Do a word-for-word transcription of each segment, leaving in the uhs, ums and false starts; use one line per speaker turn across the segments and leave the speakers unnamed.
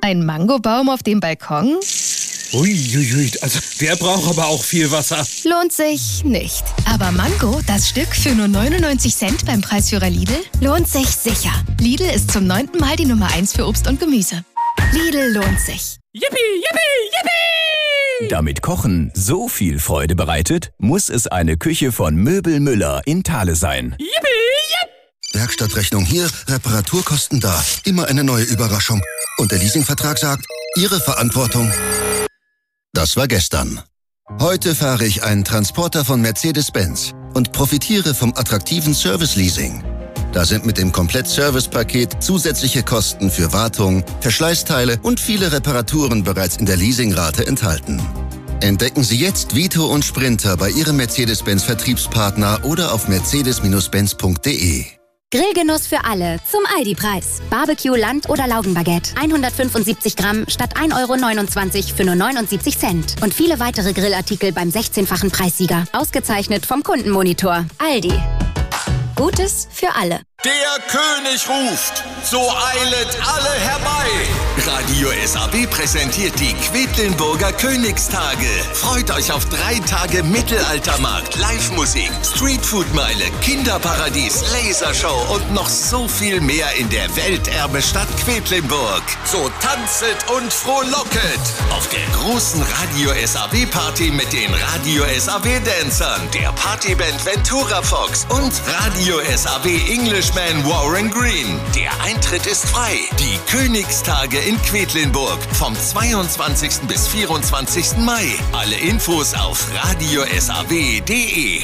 Ein Mangobaum auf dem Balkon?
Uiuiui, also der braucht aber auch viel Wasser.
Lohnt sich nicht. Aber Mango, das Stück für nur neunundneunzig Cent beim Preisführer Lidl, lohnt sich sicher. Lidl ist zum neunten Mal die Nummer eins für Obst und Gemüse. Lidl lohnt sich.
Yippie, yippie, yippie!
Damit Kochen so viel Freude bereitet, muss es eine Küche von Möbel Müller in Thale sein.
Yippie, yipp!
Werkstattrechnung hier, Reparaturkosten da. Immer eine neue Überraschung. Und der Leasingvertrag sagt, Ihre Verantwortung. Das war gestern. Heute fahre ich einen Transporter von Mercedes-Benz und profitiere vom attraktiven Service-Leasing. Da sind mit dem Komplett-Service-Paket zusätzliche Kosten für Wartung, Verschleißteile und viele Reparaturen bereits in der Leasingrate enthalten. Entdecken Sie jetzt Vito und Sprinter bei Ihrem Mercedes-Benz-Vertriebspartner oder auf mercedes Benz punkt de.
Grillgenuss für alle zum Aldi-Preis. Barbecue, Land- oder Laugenbaguette. hundertfünfundsiebzig Gramm statt ein Euro neunundzwanzig für nur neunundsiebzig Cent. Und viele weitere Grillartikel beim sechzehnfachen Preissieger. Ausgezeichnet vom Kundenmonitor. Aldi. Gutes für alle.
Der König ruft, so eilet alle herbei. Radio S A B präsentiert die Quedlinburger Königstage. Freut euch auf drei Tage Mittelaltermarkt, Live-Musik, Streetfood-Meile, Kinderparadies, Lasershow und noch so viel mehr in der Welterbestadt Quedlinburg. So tanzet und frohlocket auf der großen Radio S A B Party mit den Radio S A B Dancern, der Partyband Ventura Fox und Radio S A B Englishman Warren Green. Der Eintritt ist frei. Die Königstage in Quedlinburg vom zweiundzwanzigsten bis vierundzwanzigsten Mai. Alle Infos auf radio s a b punkt de.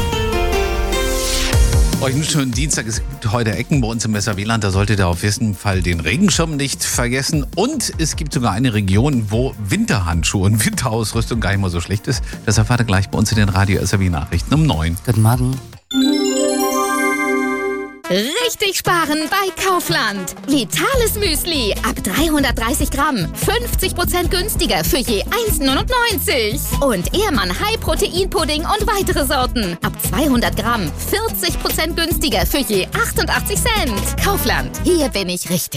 Euch einen schönen Dienstag. Es gibt heute Ecken bei uns im Weserwieland. Da solltet ihr auf jeden Fall den Regenschirm nicht vergessen. Und es gibt sogar eine Region, wo Winterhandschuhe und Winterausrüstung gar nicht mal so schlecht ist. Das erfahrt ihr gleich bei uns in den Radio S A B Nachrichten um neun.
Guten Morgen.
Richtig sparen bei Kaufland. Vitales Müsli ab dreihundertdreißig Gramm. fünfzig Prozent günstiger für je eins neunundneunzig. Und Ehrmann High Protein Pudding und weitere Sorten. Ab zweihundert Gramm. vierzig Prozent günstiger für je achtundachtzig Cent. Kaufland. Hier bin ich richtig.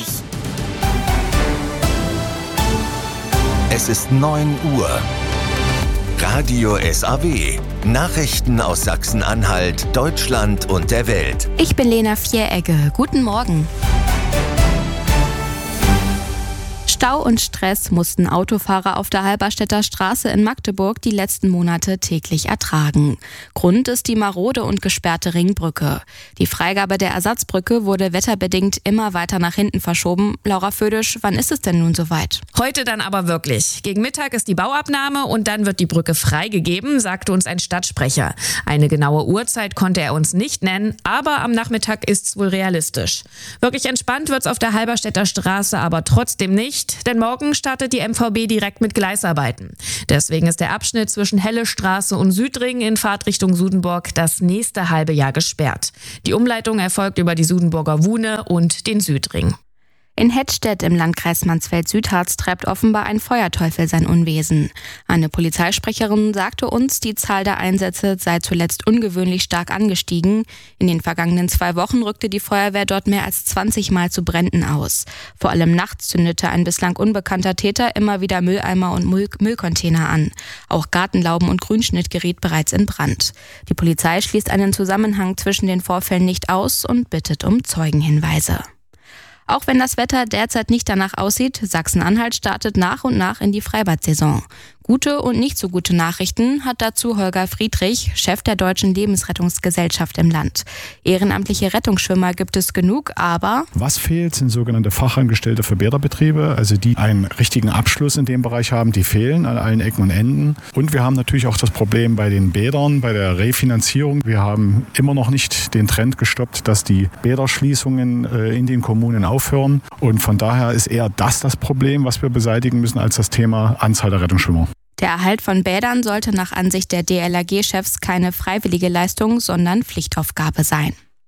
Es ist neun Uhr. Radio S A B. Nachrichten aus Sachsen-Anhalt, Deutschland und der Welt.
Ich bin Lena Vieregge. Guten Morgen. Stau und Stress mussten Autofahrer auf der Halberstädter Straße in Magdeburg die letzten Monate täglich ertragen. Grund ist die marode und gesperrte Ringbrücke. Die Freigabe der Ersatzbrücke wurde wetterbedingt immer weiter nach hinten verschoben. Laura Födisch, wann ist es denn nun soweit?
Heute dann aber wirklich. Gegen Mittag ist die Bauabnahme und dann wird die Brücke freigegeben, sagte uns ein Stadtsprecher. Eine genaue Uhrzeit konnte er uns nicht nennen, aber am Nachmittag ist's wohl realistisch. Wirklich entspannt wird's auf der Halberstädter Straße aber trotzdem nicht. Denn morgen startet die M V B direkt mit Gleisarbeiten. Deswegen ist der Abschnitt zwischen Helle Straße und Südring in Fahrtrichtung Sudenburg das nächste halbe Jahr gesperrt. Die Umleitung erfolgt über die Sudenburger Wuhne und den Südring.
In Hettstedt im Landkreis Mansfeld-Südharz treibt offenbar ein Feuerteufel sein Unwesen. Eine Polizeisprecherin sagte uns, die Zahl der Einsätze sei zuletzt ungewöhnlich stark angestiegen. In den vergangenen zwei Wochen rückte die Feuerwehr dort mehr als zwanzig Mal zu Bränden aus. Vor allem nachts zündete ein bislang unbekannter Täter immer wieder Mülleimer und Müll- Müllcontainer an. Auch Gartenlauben und Grünschnitt geriet bereits in Brand. Die Polizei schließt einen Zusammenhang zwischen den Vorfällen nicht aus und bittet um Zeugenhinweise. Auch wenn das Wetter derzeit nicht danach aussieht, Sachsen-Anhalt startet nach und nach in die Freibad-Saison. Gute und nicht so gute Nachrichten hat dazu Holger Friedrich, Chef der Deutschen Lebensrettungsgesellschaft im Land. Ehrenamtliche Rettungsschwimmer gibt es genug, aber...
Was fehlt, sind sogenannte Fachangestellte für Bäderbetriebe, also die einen richtigen Abschluss in dem Bereich haben, die fehlen an allen Ecken und Enden. Und wir haben natürlich auch das Problem bei den Bädern, bei der Refinanzierung. Wir haben immer noch nicht den Trend gestoppt, dass die Bäderschließungen in den Kommunen aufhören. Und von daher ist eher das das Problem, was wir beseitigen müssen, als das Thema Anzahl der Rettungsschwimmer.
Der Erhalt von Bädern sollte nach Ansicht der D L R G-Chefs keine freiwillige Leistung, sondern Pflichtaufgabe sein.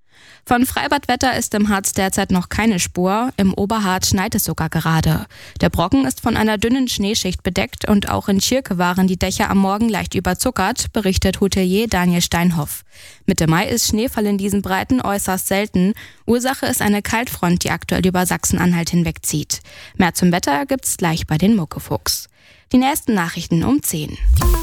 Von Freibadwetter ist im Harz derzeit noch keine Spur. Im Oberharz schneit es sogar gerade. Der Brocken ist von einer dünnen Schneeschicht bedeckt und auch in Tschirke waren die Dächer am Morgen leicht überzuckert, berichtet Hotelier Daniel Steinhoff. Mitte Mai ist Schneefall in diesen Breiten äußerst selten. Ursache ist eine Kaltfront, die aktuell über Sachsen-Anhalt hinwegzieht. Mehr zum Wetter gibt's gleich bei den Muckefuchs. Die nächsten Nachrichten um zehn.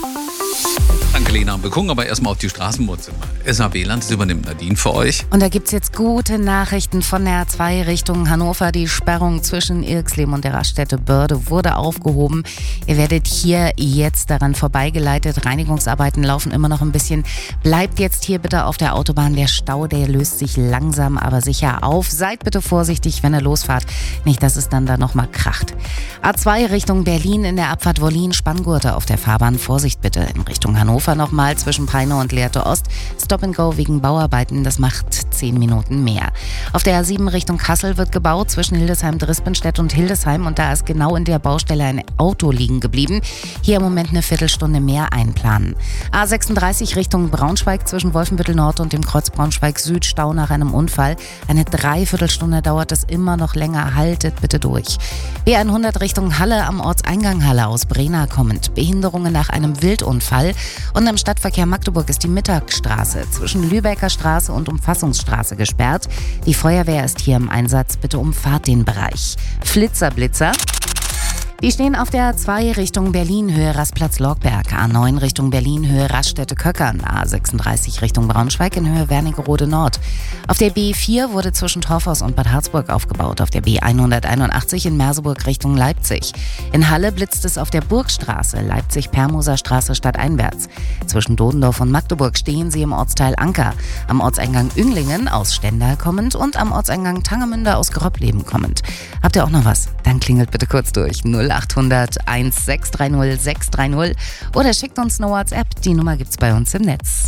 Danke, Lena. Wir gucken aber erstmal auf die Straßenmutze. S A B-Land, das übernimmt Nadine für euch.
Und da gibt's jetzt gute Nachrichten von der A zwei Richtung Hannover. Die Sperrung zwischen Irxleben und der Raststätte Börde wurde aufgehoben. Ihr werdet hier jetzt daran vorbeigeleitet. Reinigungsarbeiten laufen immer noch ein bisschen. Bleibt jetzt hier bitte auf der Autobahn. Der Stau, der löst sich langsam, aber sicher auf. Seid bitte vorsichtig, wenn ihr losfahrt. Nicht, dass es dann da nochmal kracht. A zwei Richtung Berlin in der Abfahrt Wollin, Spanngurte auf der Fahrbahn. Vorsicht bitte in Richtung Hannover nochmal zwischen Peine und Lehrte Ost. Stop and Go wegen Bauarbeiten, das macht zehn Minuten mehr. Auf der A sieben Richtung Kassel wird gebaut zwischen Hildesheim-Drispenstedt und Hildesheim und da ist genau in der Baustelle ein Auto liegen geblieben. Hier im Moment eine Viertelstunde mehr einplanen. A sechsunddreißig Richtung Braunschweig zwischen Wolfenbüttel Nord und dem Kreuz Braunschweig Süd, Stau nach einem Unfall. Eine Dreiviertelstunde dauert es immer noch länger. Haltet bitte durch. B hundert Richtung Halle am Ortseingang Halle aus Brena kommend. Behinderungen nach einem Wildunfall. Und im Stadtverkehr Magdeburg ist die Mittagstraße zwischen Lübecker Straße und Umfassungsstraße gesperrt. Die Feuerwehr ist hier im Einsatz. Bitte umfahrt den Bereich. Flitzerblitzer. Die stehen auf der A zwei Richtung Berlin, Höhe Rastplatz-Lorgberg, A neun Richtung Berlin, Höhe Raststätte-Köckern, A sechsunddreißig Richtung Braunschweig in Höhe Wernigerode Nord. Auf der B vier wurde zwischen Torfhaus und Bad Harzburg aufgebaut, auf der B hunderteinundachtzig in Merseburg Richtung Leipzig. In Halle blitzt es auf der Burgstraße, Leipzig-Permoser Straße stadteinwärts. Zwischen Dodendorf und Magdeburg stehen sie im Ortsteil Anker, am Ortseingang Ünglingen aus Stendal kommend und am Ortseingang Tangemünde aus Gröbleben kommend. Habt ihr auch noch was? Dann klingelt bitte kurz durch null achthundert eins sechs drei null sechs drei null oder schickt uns eine WhatsApp. Die Nummer gibt's bei uns im Netz.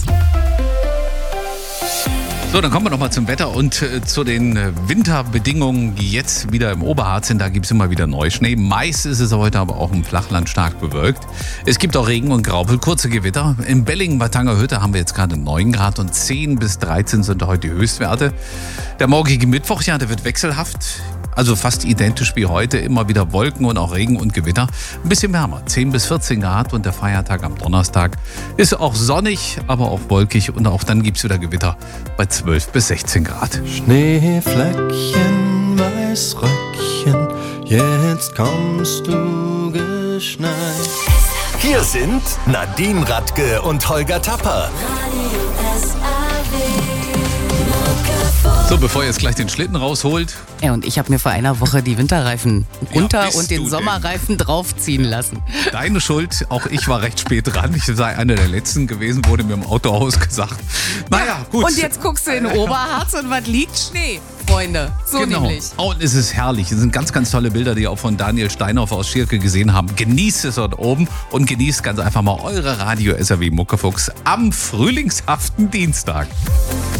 So, dann kommen wir nochmal zum Wetter und äh, zu den äh, Winterbedingungen, die jetzt wieder im Oberharz sind. Da gibt es immer wieder Neuschnee. Meist ist es heute aber auch im Flachland stark bewölkt. Es gibt auch Regen und Graupel, kurze Gewitter. In Bellingen-Wattanger Hütte haben wir jetzt gerade neun Grad und zehn bis dreizehn sind heute die Höchstwerte. Der morgige Mittwoch, ja, der wird wechselhaft. Also fast identisch wie heute, immer wieder Wolken und auch Regen und Gewitter. Ein bisschen wärmer, zehn bis vierzehn Grad und der Feiertag am Donnerstag ist auch sonnig, aber auch wolkig und auch dann gibt es wieder Gewitter bei zwölf bis sechzehn Grad.
Schneeflöckchen, Weißröckchen, jetzt kommst du geschneit.
Hier sind Nadine Radke und Holger Tapper.
So, bevor ihr jetzt gleich den Schlitten rausholt.
Ja, und ich habe mir vor einer Woche die Winterreifen runter
ja,
und den Sommerreifen denn? draufziehen lassen.
Deine Schuld, auch ich war recht spät dran. Ich sei einer der Letzten gewesen, wurde mir im Autohaus gesagt. Naja, gut.
Und jetzt guckst du in Oberharz und was liegt? Schnee, Freunde. So
genau.
nämlich.
Und es ist herrlich. Es sind ganz, ganz tolle Bilder, die ihr auch von Daniel Steinhoff aus Tschirke gesehen haben. Genießt es dort oben und genießt ganz einfach mal eure Radio S R W Muckefuchs am frühlingshaften Dienstag.